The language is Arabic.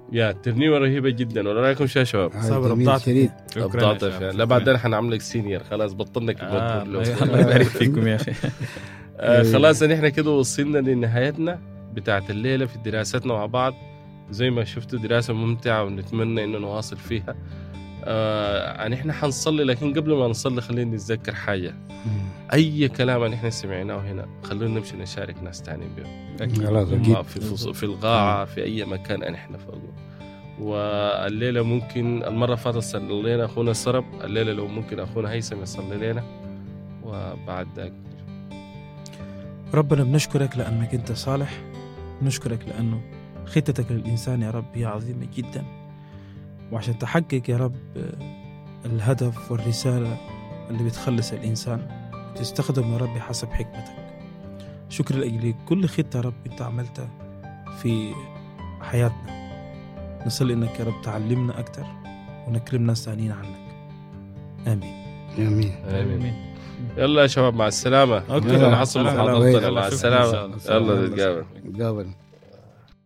يا ترنيمة رهيبة جدا. ولا رأيكم شو يا شباب؟ صابر أبضعت أبضعت فيها. لا بعدين حنعملك سينيور خلاص بطلنا كده. الله يبارك فيكم يا أخي. خلاص نحن كده وصلنا لنهايتنا بتاعت الليلة في دراستنا مع بعض. زي ما شفتوا دراسة ممتعة ونتمنى إنه نواصل فيها. يعني إحنا حنصلي، لكن قبل ما نصلي خلينا نتذكر حاجة. أي كلام نحن سمعناه هنا خلونا نمشي نشارك ناس تانيين به في القاعة في أي مكان نحن فوقه. والليلة ممكن المرة فاتت صلي لنا أخونا السرب، الليلة لو ممكن أخونا هيثم يصلي لنا وبعد ذلك. ربنا بنشكرك لأنك أنت صالح، بنشكرك لأنه خطتك للإنسان يا رب هي عظيمة جدا، وعشان تحقق يا رب الهدف والرسالة اللي بتخلص الإنسان تستخدم يا رب حسب حكمتك. شكر لأجل كل خطة يا رب أنت عملتها في حياتنا. نصلي إنك يا رب تعلمنا أكتر ونكرم ناس ثانيين عنك. آمين آمين آمين. يلا يا شباب مع السلامة. أوكي. حصل مع السلامة. يلا نتقابل.